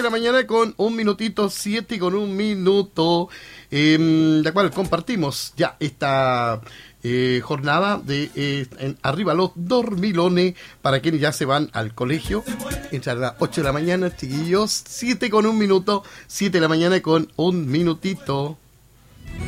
la mañana con un minutito, 7 con un minuto, la cual compartimos ya esta jornada de arriba los dormilones para quienes ya se van al colegio. Entre las 8 de la mañana, chiquillos, 7 con un minuto, 7 de la mañana con un minutito.